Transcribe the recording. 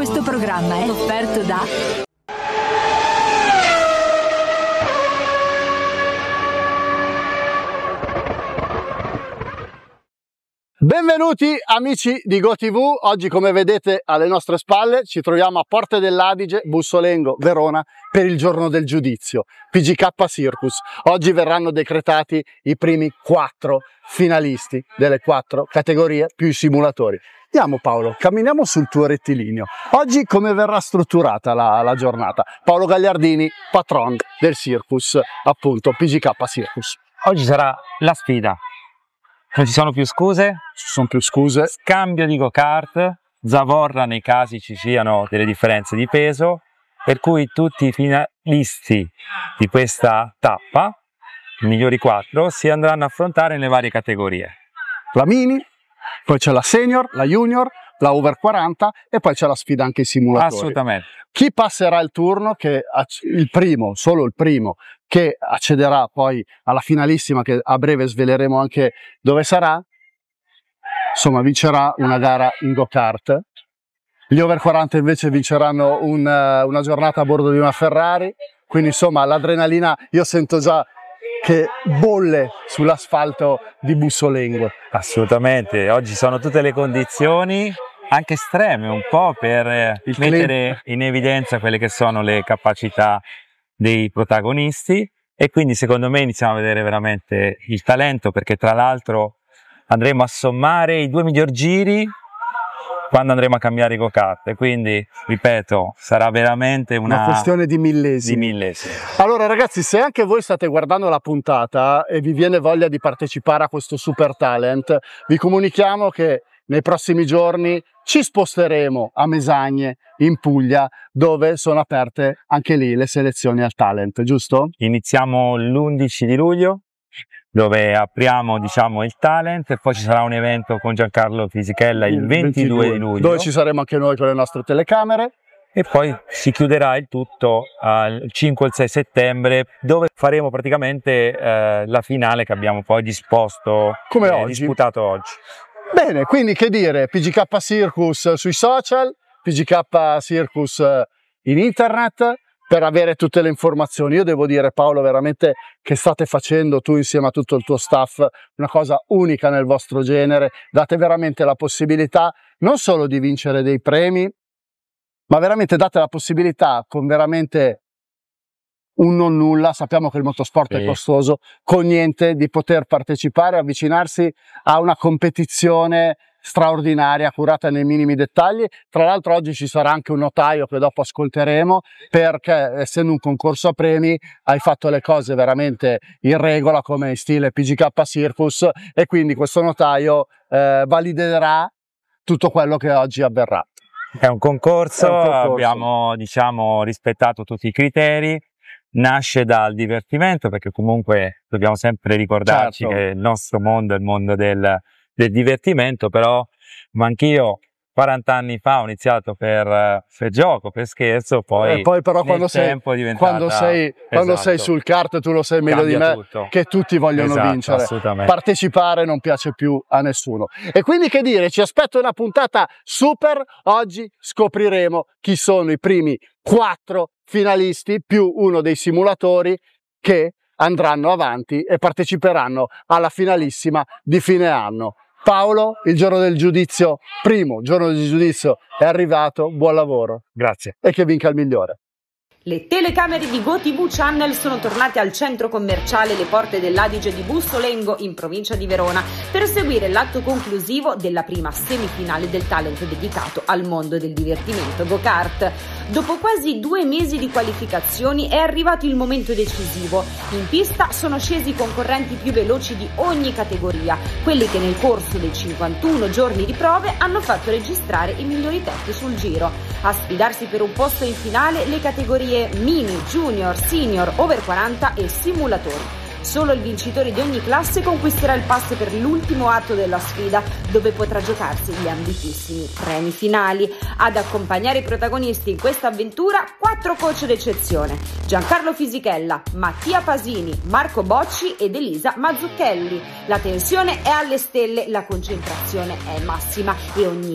Questo programma è offerto da Benvenuti amici di GoTV. Oggi, come vedete alle nostre spalle, ci troviamo a Porte dell'Adige, Bussolengo, Verona, per il giorno del giudizio, PGK Circus. Oggi verranno decretati i primi 4 finalisti delle 4 categorie più i simulatori. Andiamo Paolo, camminiamo sul tuo rettilineo. Oggi come verrà strutturata la giornata? Paolo Gagliardini, patron del Circus, appunto PGK Circus. Oggi sarà la sfida. Non ci sono più scuse? Ci sono più scuse. Scambio di go-kart, zavorra nei casi ci siano delle differenze di peso, per cui tutti i finalisti di questa tappa, i migliori 4, si andranno a affrontare nelle varie categorie. La mini, poi c'è la senior, la junior, la over 40 e poi c'è la sfida anche ai simulatori. Assolutamente. Chi passerà il turno, che il primo, solo il primo, che accederà poi alla finalissima, che a breve sveleremo anche dove sarà, insomma vincerà una gara in go-kart. Gli over 40 invece vinceranno una giornata a bordo di una Ferrari, quindi insomma l'adrenalina io sento già che bolle sull'asfalto di Bussolengo. Assolutamente, oggi sono tutte le condizioni anche estreme un po' per mettere in evidenza quelle che sono le capacità dei protagonisti, e quindi secondo me iniziamo a vedere veramente il talento, perché tra l'altro andremo a sommare i 2 miglior giri quando andremo a cambiare i go-kart, e quindi ripeto sarà veramente una questione di millesimi. Allora ragazzi, se anche voi state guardando la puntata e vi viene voglia di partecipare a questo super talent, vi comunichiamo che nei prossimi giorni ci sposteremo a Mesagne, in Puglia, dove sono aperte anche lì le selezioni al talent, giusto? Iniziamo l'11 di luglio, dove apriamo il talent, e poi ci sarà un evento con Giancarlo Fisichella il 22 di luglio, dove ci saremo anche noi con le nostre telecamere, e poi si chiuderà il tutto al 5 e il 6 settembre, dove faremo praticamente la finale che abbiamo poi disposto, come oggi, disputato oggi. Bene, quindi che dire, PGK Circus sui social, PGK Circus in internet, per avere tutte le informazioni. Io devo dire Paolo veramente che state facendo tu insieme a tutto il tuo staff una cosa unica nel vostro genere, date veramente la possibilità non solo di vincere dei premi, ma veramente date la possibilità con veramente un non nulla, sappiamo che il motorsport è costoso, con niente, di poter partecipare, avvicinarsi a una competizione straordinaria, curata nei minimi dettagli. Tra l'altro oggi ci sarà anche un notaio che dopo ascolteremo, perché essendo un concorso a premi hai fatto le cose veramente in regola come in stile PGK Circus, e quindi questo notaio validerà tutto quello che oggi avverrà. È un concorso, abbiamo rispettato tutti i criteri. Nasce dal divertimento, perché comunque dobbiamo sempre ricordarci che il nostro mondo è il mondo del divertimento, però anch'io 40 anni fa ho iniziato per gioco, per scherzo, poi però quando sei sul kart, tu lo sai meglio di me, che tutti vogliono vincere, partecipare non piace più a nessuno. E quindi che dire, ci aspetta una puntata super. Oggi scopriremo chi sono i primi 4 finalisti più uno dei simulatori che andranno avanti e parteciperanno alla finalissima di fine anno. Paolo, il giorno del giudizio, primo giorno del giudizio è arrivato, buon lavoro. Grazie. E che vinca il migliore. Le telecamere di GoTV Channel sono tornate al centro commerciale Le Porte dell'Adige di Bussolengo, in provincia di Verona, per seguire l'atto conclusivo della prima semifinale del talent dedicato al mondo del divertimento go-kart. Dopo quasi 2 mesi di qualificazioni è arrivato il momento decisivo. In pista sono scesi i concorrenti più veloci di ogni categoria, quelli che nel corso dei 51 giorni di prove hanno fatto registrare i migliori tempi sul giro. A sfidarsi per un posto in finale le categorie mini, junior, senior, over 40 e simulatori. Solo il vincitore di ogni classe conquisterà il pass per l'ultimo atto della sfida, dove potrà giocarsi gli ambitissimi premi finali. Ad accompagnare i protagonisti in questa avventura 4 coach d'eccezione: Giancarlo Fisichella, Mattia Pasini, Marco Bocci ed Elisa Mazzucchelli. La tensione è alle stelle, la concentrazione è massima e ogni